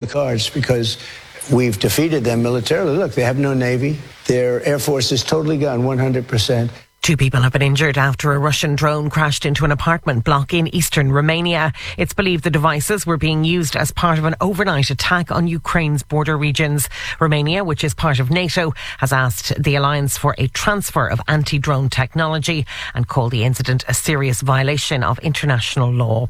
cards because we've defeated them militarily. Look, they have no navy. Their air force is totally gone, 100%. 2 people have been injured after a Russian drone crashed into an apartment block in eastern Romania. It's believed the devices were being used as part of an overnight attack on Ukraine's border regions. Romania, which is part of NATO, has asked the alliance for a transfer of anti-drone technology and called the incident a serious violation of international law.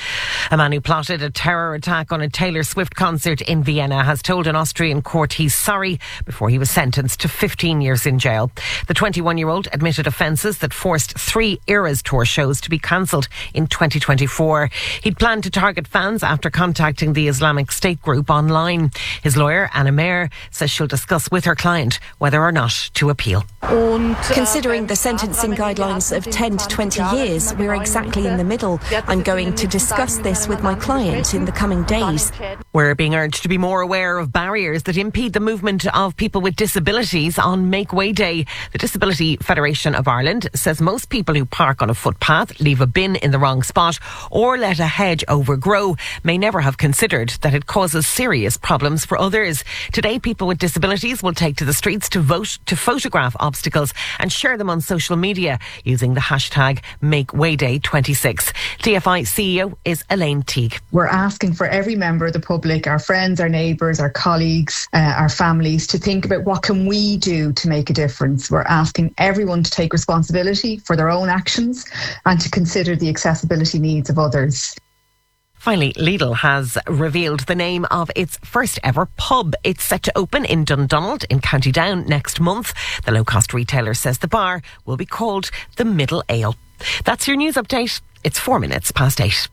A man who plotted a terror attack on a Taylor Swift concert in Vienna has told an Austrian court he's sorry before he was sentenced to 15 years in jail. The 21-year-old admitted offences that forced 3 Eras Tour shows to be cancelled in 2024. He'd planned to target fans after contacting the Islamic State group online. His lawyer, Anna Mayer, says she'll discuss with her client whether or not to appeal. Considering the sentencing guidelines of 10 to 20 years, we're exactly in the middle. I'm going to discuss this with my client in the coming days. We're being urged to be more aware of barriers that impede the movement of people with disabilities on Make Way Day. The Disability Federation of Ireland says most people who park on a footpath, leave a bin in the wrong spot or let a hedge overgrow may never have considered that it causes serious problems for others. Today, people with disabilities will take to the streets to vote to photograph obstacles and share them on social media using the hashtag MakeWayDay26. TFI CEO is Elaine Teague. We're asking for every member of the public, our friends, our neighbours, our colleagues, our families, to think about what can we do to make a difference. We're asking everyone to take responsibility for their own actions and to consider the accessibility needs of others. Finally, Lidl has revealed the name of its first ever pub. It's set to open in Dundonald in County Down next month. The low-cost retailer says the bar will be called the Middle Ale. That's your news update. It's 4 minutes past 8.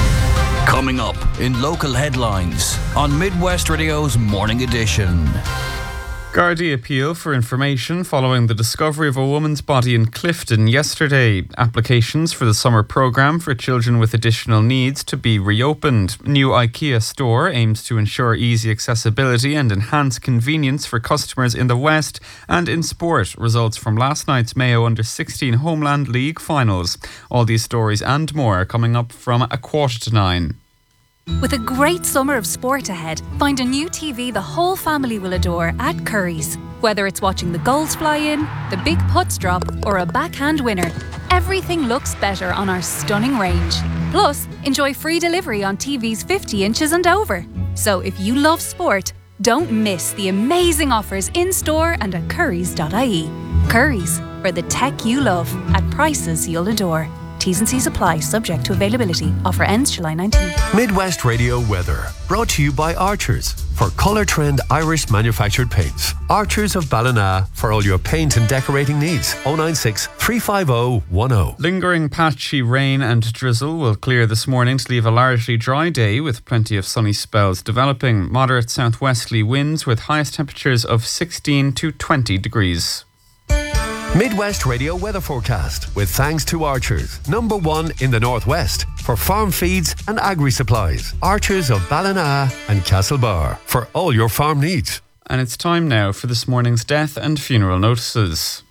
Coming up in local headlines on Midwest Radio's Morning Edition. Gardaí appeal for information following the discovery of a woman's body in Clifton yesterday. Applications for the summer programme for children with additional needs to be reopened. New IKEA store aims to ensure easy accessibility and enhance convenience for customers in the West. And in sport, results from last night's Mayo Under-16 Homeland League finals. All these stories and more are coming up from 8:45. With a great summer of sport ahead, find a new TV the whole family will adore at Curry's. Whether it's watching the goals fly in, the big putts drop, or a backhand winner, everything looks better on our stunning range. Plus, enjoy free delivery on TVs 50 inches and over. So if you love sport, don't miss the amazing offers in-store and at currys.ie. Curry's, for the tech you love at prices you'll adore. T's and C's apply, subject to availability. Offer ends July 19th. Midwest Radio weather, brought to you by Archers for Colour Trend Irish manufactured paints. Archers of Ballina for all your paint and decorating needs. 096 350 10. Lingering patchy rain and drizzle will clear this morning to leave a largely dry day with plenty of sunny spells developing. Moderate southwesterly winds with highest temperatures of 16 to 20 degrees. Midwest Radio weather forecast with thanks to Archers, #1 in the Northwest for farm feeds and agri-supplies. Archers of Ballina and Castlebar for all your farm needs. And it's time now for this morning's death and funeral notices.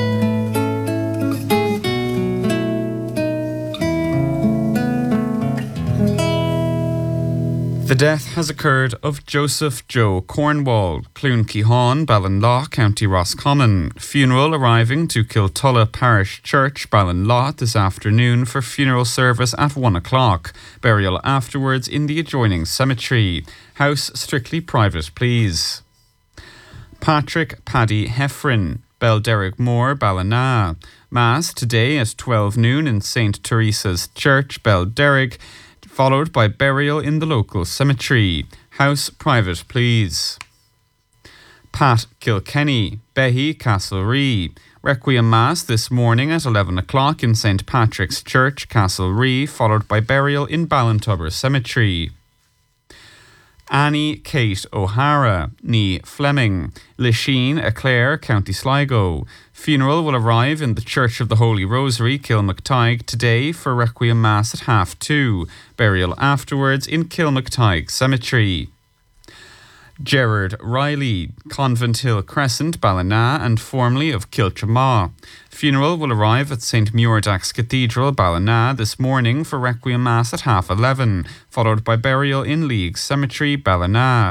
The death has occurred of Joseph Joe Cornwall, Clún Kehaun, Ballinlaw, County Roscommon. Funeral arriving to Kiltulla Parish Church, Ballinlaw, this afternoon for funeral service at 1 o'clock. Burial afterwards in the adjoining cemetery. House strictly private, please. Patrick Paddy Heffron, Belderrick Moor, Ballina. Mass today at 12 noon in St. Teresa's Church, Belderrick, followed by burial in the local cemetery. House private, please. Pat Kilkenny, Behy, Castlerea. Requiem Mass this morning at 11 o'clock in St. Patrick's Church, Castlerea, followed by burial in Ballintubber Cemetery. Annie Kate O'Hara, Nee Fleming, Lisheen Eclair, County Sligo. Funeral will arrive in the Church of the Holy Rosary, Kilmactyghe, today for Requiem Mass at 2:30. Burial afterwards in Kilmactyghe Cemetery. Gerard Riley, Convent Hill Crescent, Ballina, and formerly of Kiltramaw. Funeral will arrive at St. Muirdax Cathedral, Ballina, this morning for Requiem Mass at 11:30, followed by burial in League Cemetery, Ballina.